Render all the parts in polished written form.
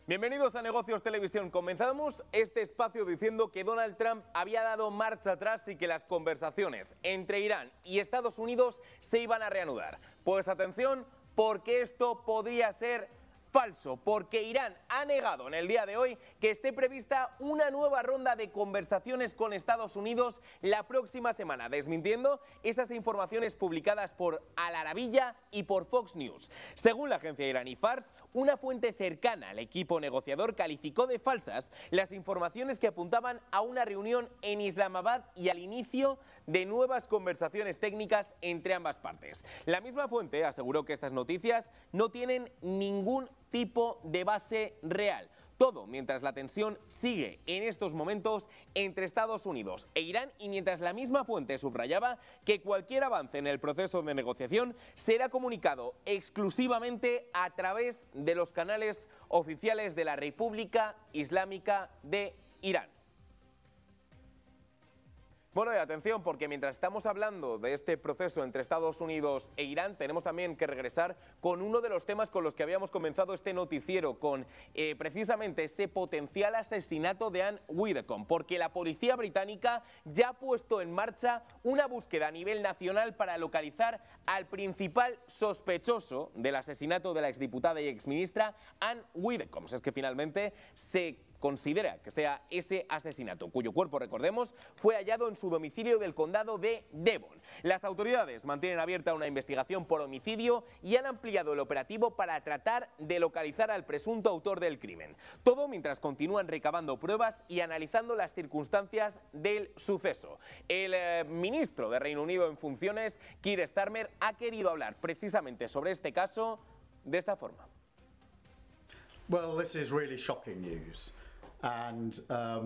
Bienvenidos a Negocios Televisión. Comenzamos este espacio diciendo que Donald Trump había dado marcha atrás y que las conversaciones entre Irán y Estados Unidos se iban a reanudar. Pues atención, porque esto podría ser falso, porque Irán ha negado en el día de hoy que esté prevista una nueva ronda de conversaciones con Estados Unidos la próxima semana, desmintiendo esas informaciones publicadas por Al Arabiya y por Fox News. Según la agencia iraní Fars, una fuente cercana al equipo negociador calificó de falsas las informaciones que apuntaban a una reunión en Islamabad y al inicio de nuevas conversaciones técnicas entre ambas partes. La misma fuente aseguró que estas noticias no tienen ningún tipo de base real. Todo mientras la tensión sigue en estos momentos entre Estados Unidos e Irán y mientras la misma fuente subrayaba que cualquier avance en el proceso de negociación será comunicado exclusivamente a través de los canales oficiales de la República Islámica de Irán. Bueno, y atención, porque mientras estamos hablando de este proceso entre Estados Unidos e Irán, tenemos también que regresar con uno de los temas con los que habíamos comenzado este noticiero, con precisamente ese potencial asesinato de Anne Widdecombe, porque la policía británica ya ha puesto en marcha una búsqueda a nivel nacional para localizar al principal sospechoso del asesinato de la exdiputada y exministra Anne Widdecombe. Es que finalmente se considera que sea ese asesinato, cuyo cuerpo, recordemos, fue hallado en su domicilio del condado de Devon. Las autoridades mantienen abierta una investigación por homicidio y han ampliado el operativo para tratar de localizar al presunto autor del crimen. Todo mientras continúan recabando pruebas y analizando las circunstancias del suceso. El ministro de Reino Unido en funciones, Keir Starmer, ha querido hablar precisamente sobre este caso de esta forma. Well, this is really shocking news. And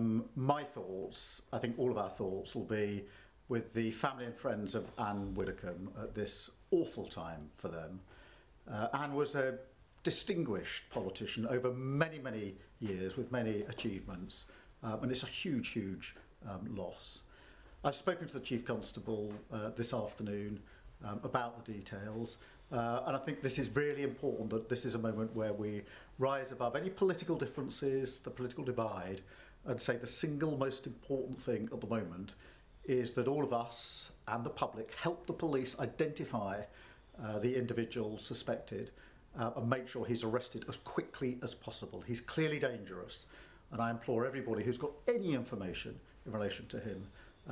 my thoughts, I think all of our thoughts, will be with the family and friends of Anne Widdecombe at this awful time for them. Anne was a distinguished politician over many, many years with many achievements, and it's a huge, huge loss. I've spoken to the Chief Constable this afternoon about the details. And I think this is really important, that this is a moment where we rise above any political differences, the political divide, and say the single most important thing at the moment is that all of us and the public help the police identify the individual suspected and make sure he's arrested as quickly as possible. He's clearly dangerous, and I implore everybody who's got any information in relation to him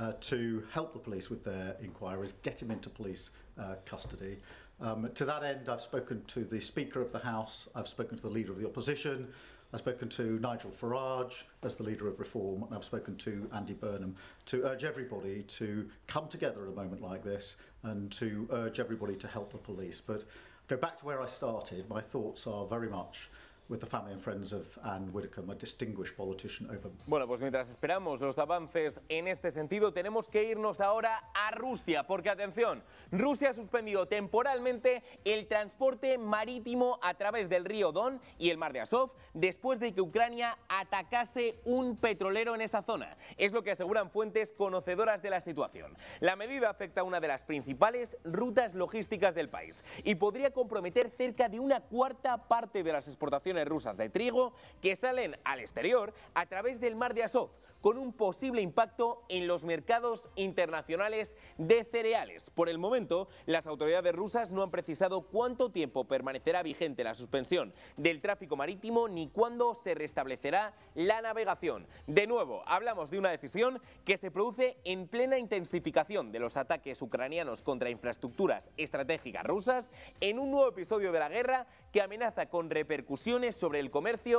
to help the police with their inquiries, get him into police custody. To that end, I've spoken to the Speaker of the House, I've spoken to the Leader of the Opposition, I've spoken to Nigel Farage as the Leader of Reform, and I've spoken to Andy Burnham to urge everybody to come together at a moment like this and to urge everybody to help the police. But go back to where I started, my thoughts are very much with the family and friends of Anne Widdecombe, a distinguished politician over. Bueno, pues mientras esperamos los avances en este sentido, tenemos que irnos ahora a Rusia, porque atención, Rusia ha suspendido temporalmente el transporte marítimo a través del río Don y el mar de Azov después de que Ucrania atacase un petrolero en esa zona. Es lo que aseguran fuentes conocedoras de la situación. La medida afecta a una de las principales rutas logísticas del país y podría comprometer cerca de una cuarta parte de las exportaciones rusas de trigo que salen al exterior a través del mar de Azov, con un posible impacto en los mercados internacionales de cereales. Por el momento, las autoridades rusas no han precisado cuánto tiempo permanecerá vigente la suspensión del tráfico marítimo ni cuándo se restablecerá la navegación. De nuevo, hablamos de una decisión que se produce en plena intensificación de los ataques ucranianos contra infraestructuras estratégicas rusas, en un nuevo episodio de la guerra que amenaza con repercusiones sobre el comercio